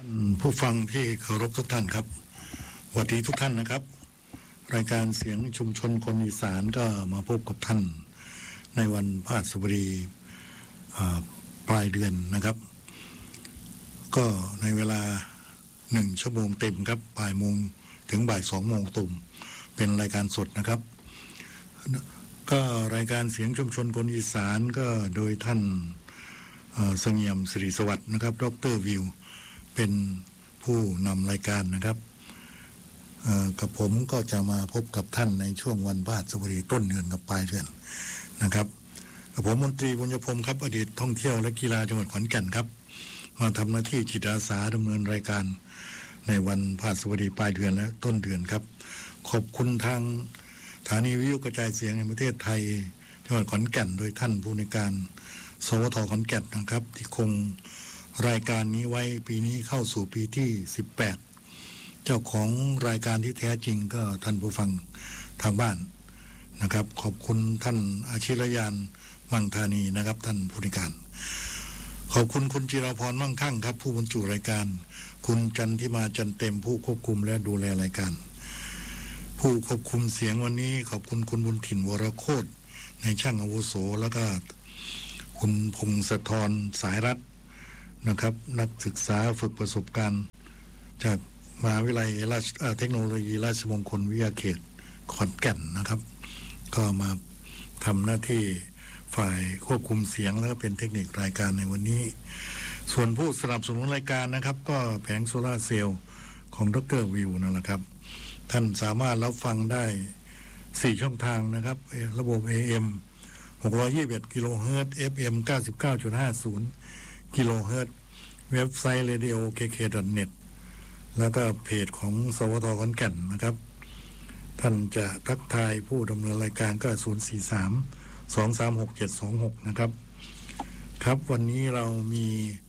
ท่านผู้ฟังที่เคารพทุกท่านครับสวัสดีทุกท่านนะครับรายการเสียงชุมชนคนอีสานก็มาพบกับท่านในวันพฤหัสบดีปลายเดือนนะครับก็ในเวลา1 ชั่วโมงเต็มครับบ่ายโมงถึงบ่าย2 โมงตุ่มเป็นรายการสดนะครับก็รายการเสียงชุมชนคนอีสานก็โดยท่านเสงี่ยมสิริสวัสดิ์นะครับดร.วิวเป็นผู้นำรายการนะครับกับผมก็จะมาพบกับท่านในช่วงวันพฤหัสบดีต้นเดือนกับปลายเดือนนะครับกับผมมนตรีบุญยพงศ์ครับอดีตท่องเที่ยวและกีฬาจังหวัดขอนแก่นครับมาทำหน้าที่จิตอาสาดำเนินรายการในวันพฤหัสบดีปลายเดือนและต้นเดือนครับขอบคุณทางสถานีวิทยุกระจายเสียงในประเทศไทยจังหวัดขอนแก่นโดยท่านผู้ในการสวท.ขอนแก่นนะครับที่คงรายการนี้ไว้ปีนี้เข้าสู่ปีที่18เจ้าของรายการที่แท้จริงก็ท่านผู้ฟังทางบ้านนะครับขอบคุณท่านอาชิรยานมั่งธานีนะครับท่านผู้ในการขอบคุณคุณจิราพรมั่งคั่งครับผู้บรรจุรายการคุณจันทิมาจันเต็มผู้ควบคุมและดูแลรายการผู้ควบคุมเสียงวันนี้ขอบคุณคุณบุญถิ่นวรโคตรในช่างอาวุโสแล้วก็คุณพงศธรสายรัตน์นะครับนักศึกษาฝึกประสบการณ์จากมหาวิทยาลัยเทคโนโลยีราชมงคลวิทยาเขตขอนแก่นนะครับก็มาทำหน้าที่ฝ่ายควบคุมเสียงแล้วก็เป็นเทคนิครายการในวันนี้ส่วนผู้สนับสนุนรายการนะครับก็แผงโซลาร์เซลล์ของดร.วิวนั่นแหละครับท่านสามารถรับฟังได้4 ช่องทางนะครับระบบ AM 621 กิโลเฮิรตซ์ FM 99.50 กิโลเฮิรตซ์เว็บไซต์ radio.kk.net แล้วก็เพจของสวท.ขอนแก่นนะครับท่านจะทักทายผู้ดำเนินรายการก็043-236-726นะครับครับวันนี้เรามี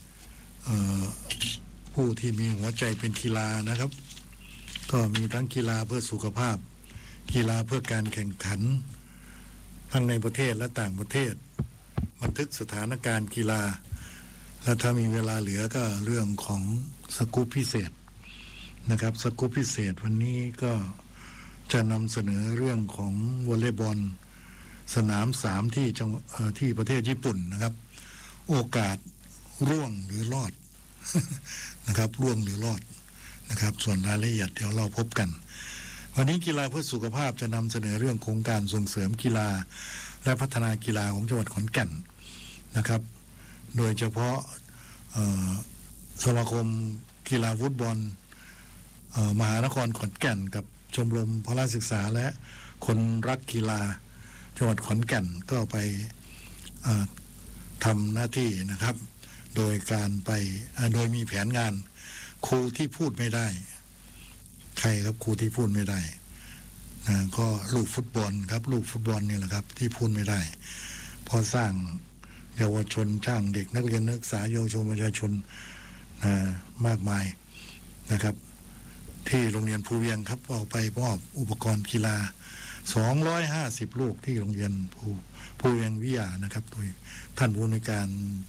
ผู้ที่มีหัวใจเป็นกีฬานะครับก็มีทั้งกีฬาเพื่อสุขภาพกีฬาเพื่อการแข่งขันทั้งในประเทศและต่างประเทศบันทึกสถานการณ์กีฬาและถ้ามีเวลาเหลือก็เรื่องของสกู๊ปพิเศษนะครับสกู๊ปพิเศษวันนี้ก็จะนำเสนอเรื่องของวอลเลย์บอลสนาม3ที่ประเทศญี่ปุ่นนะครับโอกาสร่วงหรือรอด นะครับร่วงหรือรอดนะครับส่วนรายละเอียดเดี๋ยวเราพบกันวันนี้กีฬาเพื่อสุขภาพจะนำเสนอเรื่องโครงการส่งเสริมกีฬาและพัฒนากีฬาของจังหวัดขอนแก่นนะครับโดยเฉพาะสมาคมกีฬาฟุตบอลมหานครขอนแก่นกับชมรมพละศึกษาและคนรักกีฬาจังหวัดขอนแก่นก็ไปทำหน้าที่นะครับโดยการไปโดยมีแผนงานครูที่พูดไม่ได้ใครครับครูที่พูดไม่ได้ก็ลูกฟุตบอลครับลูกฟุตบอลนี่แหละครับที่พูดไม่ได้พอสร้างเยาวชนช่างเด็กนักเรียนนักศึกษาเยาวชนประชาชนมากมายนะครับที่โรงเรียนภูเวียงครับเอาไปมอบอุปกรณ์กีฬา250 ลูกที่โรงเรียนภูเวียงวิทยานะครับโดยท่านผู้ในการ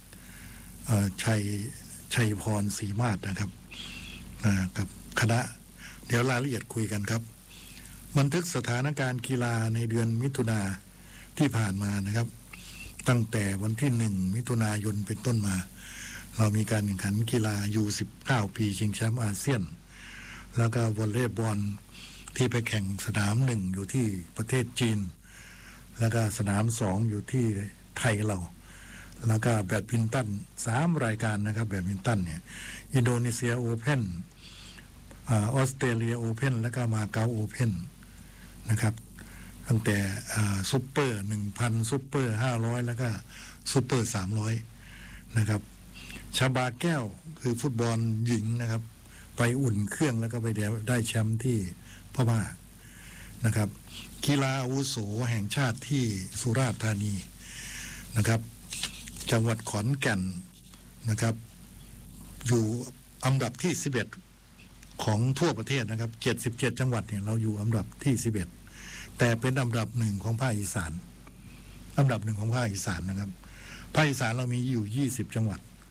ชัยพรศรีมาศนะครับกับคณะเดี๋ยวรายละเอียดคุยกันครับบันทึกสถานการณ์กีฬาในเดือนมิถุนาที่ผ่านมานะครับตั้งแต่วันที่1 มิถุนายนเป็นต้นมาเรามีการแข่งขันกีฬาU19 ปีชิงแชมป์อาเซียนแล้วก็วอลเลย์บอลที่ไปแข่งสนาม1อยู่ที่ประเทศจีนแล้วก็สนาม2อยู่ที่ไทยเราแล้วก็แบดมินตัน3 รายการนะครับแบดมินตันเนี่ยอินโดนีเซียโอเพ่นออสเตรเลียโอเพ่นแล้วก็มาเก๊าโอเพ่นนะครับตั้งแต่ซุปเปอร์ 1,000 ซุปเปอร์ 500แล้วก็ซุปเปอร์ 300นะครับชาบาแก้วคือฟุตบอลหญิงนะครับไปอุ่นเครื่องแล้วก็ไปได้แชมป์ที่พม่านะครับกีฬาอาวุโสแห่งชาติที่สุราษฎร์ธานีนะครับจังหวัดขอนแก่นนะครับอยู่อันดับที่11ของทั่วประเทศนะครับ77 จังหวัดเนี่ยเราอยู่อันดับที่11แต่เป็นอันดับ1ของภาคอีสานอันดับ1ของภาคอีสานนะครับภาคอีสานเรามีอยู่20 จังหวัด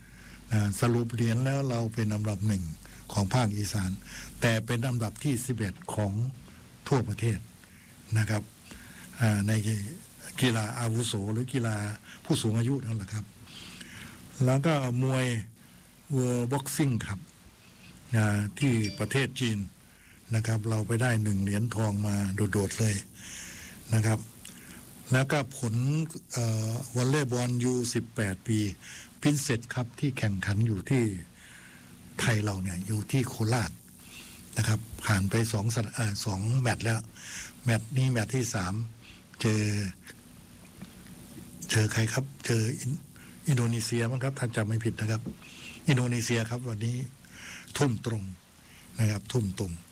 สรุปเหรียญแล้วเราเป็นอันดับหนึ่งของภาคอีสานแต่เป็นอันดับที่11ของทั่วประเทศนะครับในกีฬาอาวุโสหรือกีฬาผู้สูงอายุนั่นแหละครับแล้วก็มวยWorld Boxing ครับที่ประเทศจีนนะครับเราไปได้1 เหรียญทองมาโดดๆเลยนะครับแล้วก็ผลวอลเลย์บอลU18 ปีพินเซตครับที่แข่งขันอยู่ที่ไทยเราเนี่ยอยู่ที่โคราชนะครับผ่านไป2 แมตช์แล้วแมตช์นี้แมตช์ที่3เจอใครครับเจออินโดนีเซียมั้งครับถ้าจำไม่ผิดนะครับอินโดนีเซียครับวันนี้ทุ่มตรงนะครับทุ่มตรง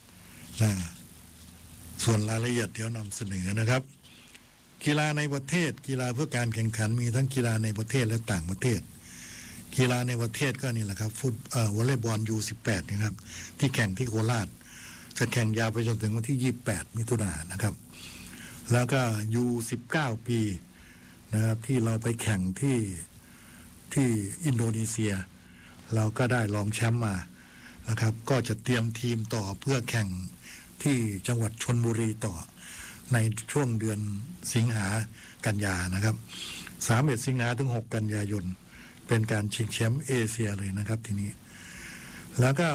ส่วนรายละเอียดเดี๋ยวนำเสนอนะครับกีฬาในประเทศกีฬาเพื่อการแข่งขันมีทั้งกีฬาในประเทศและต่างประเทศกีฬาในประเทศก็นี่แหละครับวอลเลย์บอลU18นะครับที่แข่งที่โคราชจะแข่งยาวไปจนถึงวันที่28 มิถุนายนนะครับแล้วก็U19 ปีนะครับที่เราไปแข่งที่อินโดนีเซียเราก็ได้รองแชมป์มานะครับก็จะเตรียมทีมต่อเพื่อแข่งที่จังหวัดชลบุรีต่อในช่วงเดือนสิงหากันยานะครับ31 สิงหาถึง 6 กันยายนเป็นการชิงแชมป์เอเชียเลยนะครับทีนี้แล้วก็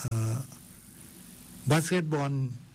บาสเกตบอล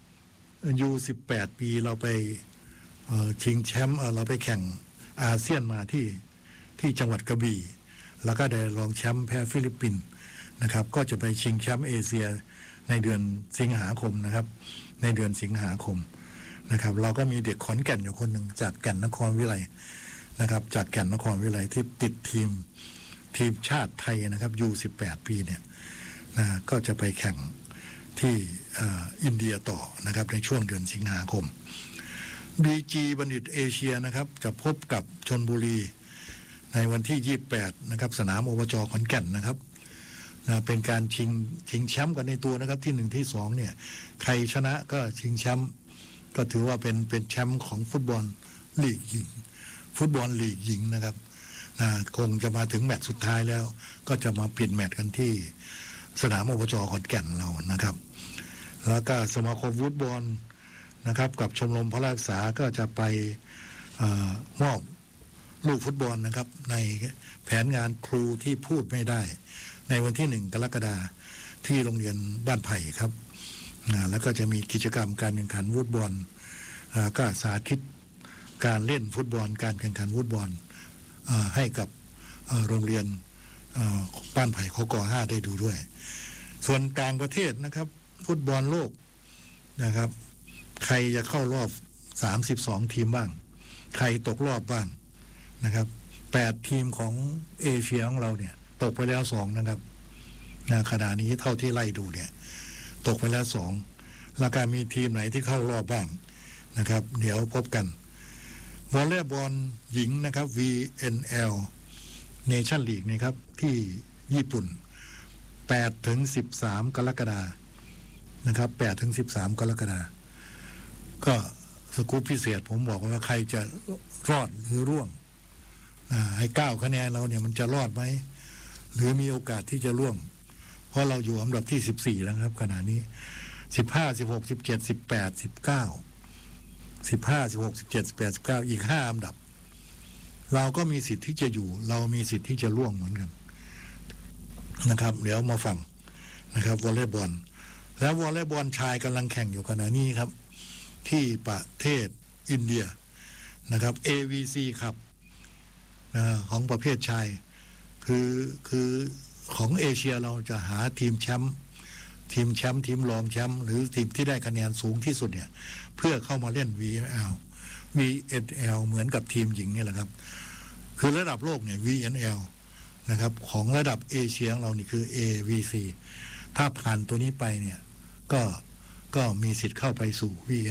U18 ปีเราไปชิงแชมป์เราไปแข่งอาเซียนมาที่จังหวัดกระบี่แล้วก็ได้รองแชมป์แพ้ฟิลิปปินส์นะครับก็จะไปชิงแชมป์เอเชียในเดือนสิงหาคมนะครับในเดือนสิงหาคมนะครับเราก็มีเด็กขอนแก่นอยู่คนหนึ่งจากแก่นนครวิไลนะครับจากแก่นนครวิไลที่ติดทีมชาติไทยนะครับU18 ปีเนี่ยก็จะไปแข่งที่อินเดียต่อนะครับในช่วงเดือนสิงหาคม BG บัณฑิตเอเชียนะครับจะพบกับชลบุรีในวันที่28นะครับสนามอบจ.ขอนแก่นนะครับเป็นการชิงแชมป์กันในตัวนะครับที่1ที่2เนี่ยใครชนะก็ชิงแชมป์ก็ถือว่าเป็นแชมป์ของฟุตบอลลีกหญิงนะครับคงจะมาถึงแมตช์สุดท้ายแล้วก็จะมาปิดแมตช์กันที่สนามอบจ.ขอนแก่นเรานะครับแล้วก็สมาคมฟุตบอลนะครับกับชมรมพระราชศึกษาก็จะไปมอบลูกฟุตบอลนะครับในแผนงานครูที่พูดไม่ได้ในวันที่1 กรกฎาคมที่โรงเรียนบ้านไผ่ครับแล้วก็จะมีกิจกรรมการแข่งขันฟุตบอลก็สาธิตการเล่นฟุตบอลการแข่งขันฟุตบอลให้กับโรงเรียนบ้านไผ่ขก.5ได้ดูด้วยส่วนต่างประเทศนะครับฟุตบอลโลกนะครับใครจะเข้ารอบ32 ทีมบ้างใครตกรอบบ้างนะครับ8 ทีมของเอเชียของเราเนี่ยตกไปแล้ว2นะครับขณะนี้เท่าที่ไล่ดูเนี่ยตกไปแล้ว2แล้วก็มีทีมไหนที่เข้ารอบบ้างนะครับเดี๋ยวพบกันวอลเลย์บอลหญิงนะครับ VNL Nation League นะครับที่ญี่ปุ่น8 ถึง 13 กรกฎาคมนะครับ8 ถึง 13 กรกฎาคมก็สกู๊ปพิเศษผมบอกว่าใครจะรอดหรือร่วงให้9 คะแนนเราเนี่ยมันจะรอดไหมหรือมีโอกาสที่จะร่วงเพราะเราอยู่อันดับที่14แล้วครับขณะนี้15 16 17 18 19 15 16 17 18 19อีก5 อันดับเราก็มีสิทธิ์ที่จะอยู่เรามีสิทธิ์ที่จะร่วงเหมือนกันนะครับเดี๋ยวมาฟังนะครับวอลเลย์บอลแล้ววอลเลย์บอลชายกำลังแข่งอยู่ขณะนี้ครับที่ประเทศอินเดียนะครับ AVC ครับของประเภทชายคือของเอเชียเราจะหาทีมแชมป์ทีมรองแชมป์หรือทีมที่ได้คะแนนสูงที่สุดเนี่ยเพื่อเข้ามาเล่น VNL เหมือนกับทีมหญิงนี่แหละครับคือระดับโลกเนี่ย VNL นะครับของระดับเอเชียของเรานี่คือ AVC ถ้าผ่านตัวนี้ไปเนี่ยก็มีสิทธิ์เข้าไปสู่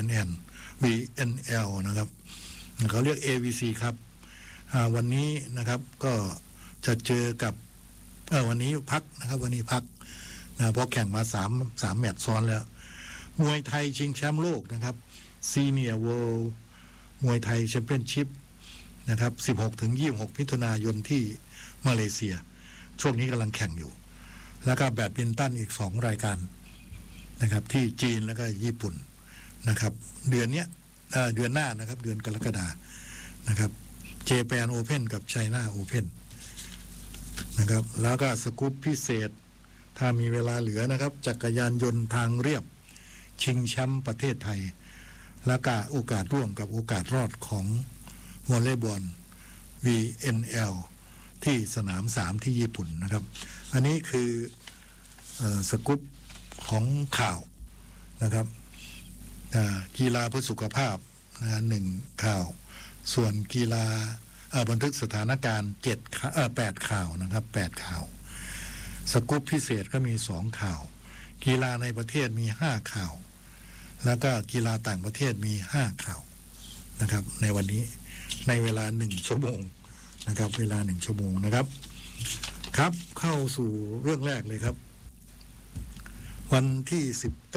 VNL นะครับเขาเรียก AVC ครับวันนี้นะครับก็จะเจอกับวันนี้พักนะครับวันนี้พักเพราะแข่งมา3 แมตช์ซ้อนแล้วมวยไทยชิงแชมป์โลกนะครับซีเนียร์เวิลด์มวยไทยแชมเปี้ยนชิพนะครับ16 ถึง 26 มิถุนายนที่มาเลเซียช่วงนี้กำลังแข่งอยู่แล้วก็แบดมินตันอีก2 รายการนะครับที่จีนแล้วก็ญี่ปุ่นนะครับเดือนหน้านะครับเดือนกรกฎานะครับเจแปนโอเพ่นกับไชน่าโอเพ่นนะครับแล้วก็สกู๊ปพิเศษถ้ามีเวลาเหลือนะครับจักรยานยนต์ทางเรียบชิงแชมป์ประเทศไทยและก็โอกาสร่วมกับโอกาสรอดของวอลเลย์บอล VNL ที่สนาม3ที่ญี่ปุ่นนะครับอันนี้คือสกู๊ปของข่าวนะครับกีฬาเพื่อสุขภาพ1 ข่าวส่วนกีฬาบันทึกสถานการณ์8 ข่าวนะครับ8 ข่าวสกู๊ปพิเศษก็มี2 ข่าวกีฬาในประเทศมี5 ข่าวแล้วก็กีฬาต่างประเทศมี5 ข่าวนะครับในวันนี้ในเวลา1 ชั่วโมงนะครับเวลา1 ชั่วโมงนะครับครับเข้าสู่เรื่องแรกเลยครับวันที่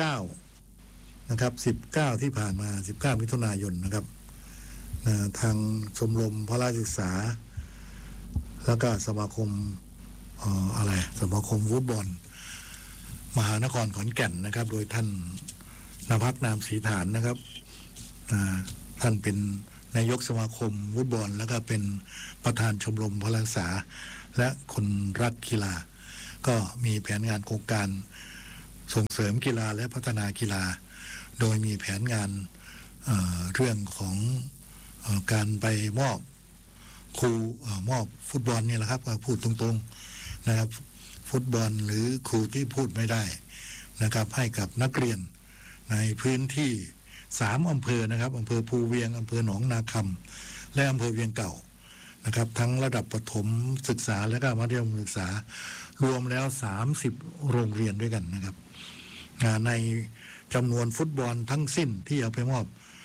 19นะครับ19ที่ผ่านมา19มิถุนายนนะครับทางชมรมพละศึกษาแล้วก็สมาคมสมาคมฟุตบอลมหานครขอนแก่นนะครับโดยท่านณภักนามศรีฐานนะครับท่านเป็นนายกสมาคมฟุตบอลแล้วก็เป็นประธานชมรมพละศึกษาและคนรักกีฬาก็มีแผนงานโครงการส่งเสริมกีฬาและพัฒนากีฬาโดยมีแผนงานเรื่องของการไปมอบครูมอบฟุตบอลนี่แหละครับพูดตรงๆนะครับฟุตบอลหรือครูที่พูดไม่ได้นะครับให้กับนักเรียนในพื้นที่3 อำเภอนะครับอำเภอภูเวียงอำเภอหนองนาคำและอำเภอเวียงเก่านะครับทั้งระดับประถมศึกษาและก็มัธยมศึกษารวมแล้ว30 โรงเรียนด้วยกันนะครับในจำนวนฟุตบอลทั้งสิ้นที่เอาไปมอบ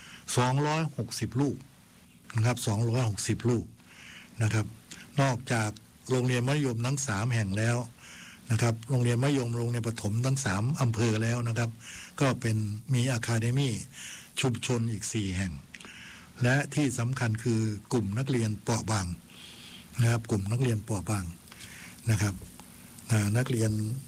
260 ลูกนะครับ260 ลูกนะครับนอกจากโรงเรียนมัธยมทั้ง3 แห่งแล้วนะครับโรงเรียนมัธยมโรงเรียนประถมทั้ง3 อำเภอแล้วนะครับก็เป็นมีอะคาเดมี่ชุมชนอีก4 แห่งและที่สำคัญคือกลุ่มนักเรียนเปราะบางนะครับกลุ่มนักเรียนเปราะบางนะครับนักเรียน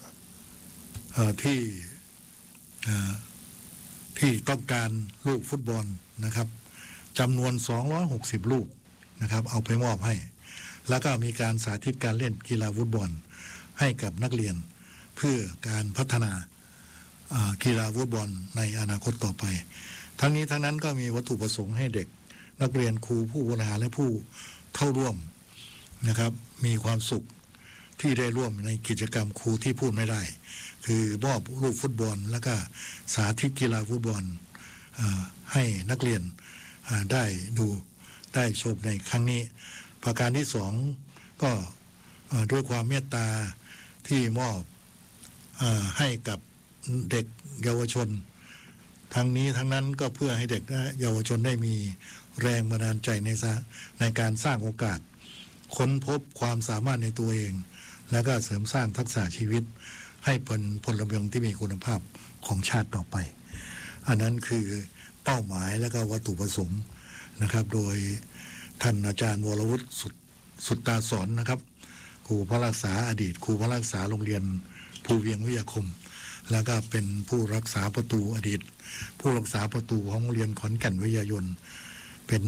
ที่ต้องการลูกฟุตบอลนะครับจำนวน260 ลูกนะครับเอาไปมอบให้แล้วก็มีการสาธิตการเล่นกีฬาฟุตบอลให้กับนักเรียนเพื่อการพัฒนากีฬาฟุตบอลในอนาคตต่อไปทั้งนี้ทั้งนั้นก็มีวัตถุประสงค์ให้เด็กนักเรียนครูผู้บริหารและผู้เข้าร่วมนะครับมีความสุขที่ได้ร่วมในกิจกรรมครูที่พูดไม่ได้คือมอบลูกฟุตบอลแล้วก็สาธิตกีฬาฟุตบอลให้นักเรียนได้ดูได้ชมในครั้งนี้ประการที่2ก็ด้วยความเมตตาที่มอบให้กับเด็กเยาวชนทั้งนี้ทั้งนั้นก็เพื่อให้เด็กและเยาวชนได้มีแรงบันดาลใจในการสร้างโอกาสค้นพบความสามารถในตัวเองและก็เสริมสร้างทักษะชีวิตให้เป็นพลเมืองที่มีคุณภาพของชาติต่อไปอันนั้นคือเป้าหมายและก็วัตถุประสงค์นะครับโดยท่านอาจารย์วรวุฒิสุตตาสอนนะครับครูพระรักษาอดีตครูพระรักษาโรงเรียนภูเวียงวิทยาคมแล้วก็เป็นผู้รักษาประตูอดีตผู้รักษาประตูของโรงเรียนขอนแก่นวิทยายนเป็น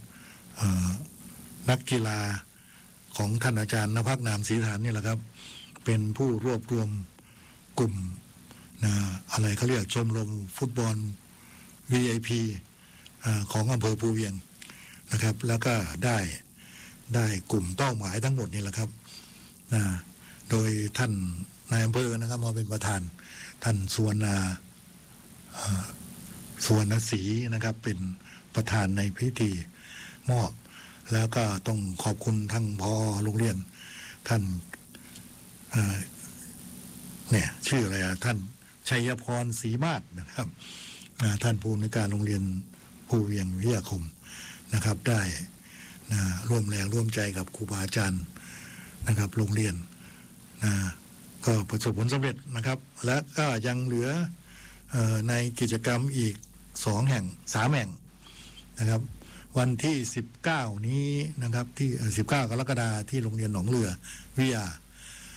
นักกีฬาของท่านอาจารย์ณภักนามศรีฐานนี่แหละครับเป็นผู้รวบรวมกลุ่มอะไรเขาเรียกชมรมฟุตบอล VIP ของอำเภอภูเวียงนะครับแล้วก็ได้กลุ่มเป้าหมายทั้งหมดนี่แหละครับโดยท่านนายอำเภอนะครับมาเป็นประธานท่านสุวรรณศรีนะครับเป็นประธานในพิธีมอบแล้วก็ต้องขอบคุณทั้งผอ.โรงเรียนท่านเนี่ยชื่ออะไรท่านชัยพรศรีมาศนะครับท่านผู้อำนวยการโรงเรียนภูเวียงวิทยาคมนะครับได้ร่วมแรงร่วมใจกับครูบาอาจารย์นะครับโรงเรียนก็ประสบผลสำเร็จนะครับและก็ยังเหลือในกิจกรรมอีก3 แห่งนะครับวันที่19นี้นะครับที่19 กรกฎาคมที่โรงเรียนหนองเรือวิทยา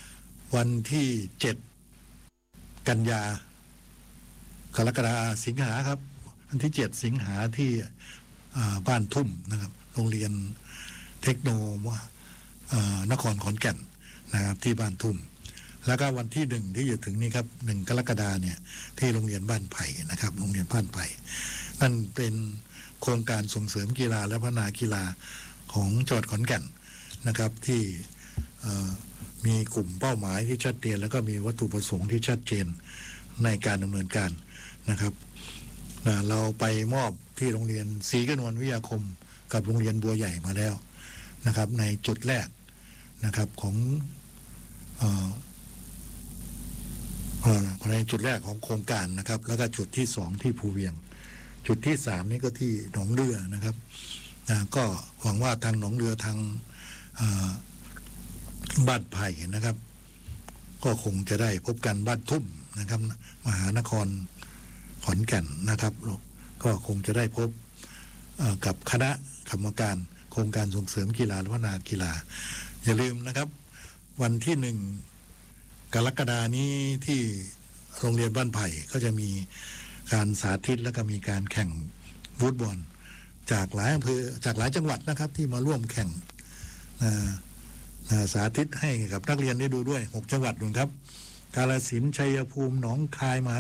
วันที่7 กันยากรกฎาสิงหาครับวันที่7 สิงหาที่บ้านทุ่มนะครับโรงเรียนเทคโนนครขอนแก่นนะครับที่บ้านทุ่มแล้วก็วันที่1ที่จะถึงนี้ครับ1 กรกฎาเนี่ยที่โรงเรียนบ้านไผ่นะครับโรงเรียนบ้านไผ่นั่นเป็นโครงการส่งเสริมกีฬาและพัฒนากีฬาของจังหวัดขอนแก่นนะครับที่มีกลุ่มเป้าหมายที่ชัดเจนแล้วก็มีวัตถุประสงค์ที่ชัดเจนในการดำเนินการนะครับเราไปมอบที่โรงเรียนศรีกนวลวิทยาคมกับโรงเรียนบัวใหญ่มาแล้วนะครับในจุดแรกนะครับของในจุดแรกของโครงการนะครับแล้วก็จุดที่2ที่ภูเวียงจุดที่3นี่ก็ที่หนองเรือนะครับก็หวังว่าทางหนองเรือทางบ้านไผ่นะครับก็คงจะได้พบกันบ้านทุ่มนะครับมหานครขอนแก่นนะครับก็คงจะได้พบกับคณะกรรมการโครงการส่งเสริมกีฬาและพัฒนากีฬาอย่าลืมนะครับวันที่1 กรกฎานี้ที่โรงเรียนบ้านไผ่ก็จะมีการสาธิตและก็มีการแข่งฟุตบอลจากหลายอำเภอจากหลายจังหวัดนะครับที่มาร่วมแข่งสาธิตให้กับนักเรียนได้ดูด้วย6 จังหวัดนู่นครับกาฬสินธุ์ชัยภูมิหนองคายมหา